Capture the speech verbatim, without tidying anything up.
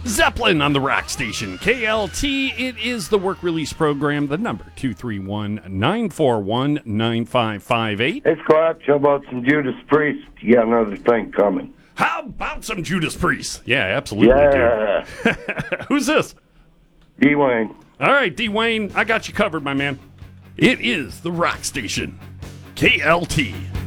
Zeppelin on the Rock Station. K L T, it is the work release program. The number, two three one, nine four one, nine five five eight. Hey, Squatch, how about some Judas Priest? You got another thing coming. How about some Judas Priest? Yeah, absolutely, Yeah. dude. Who's this? D-Wayne. All right, D-Wayne, I got you covered, my man. It is the Rock Station. K L T.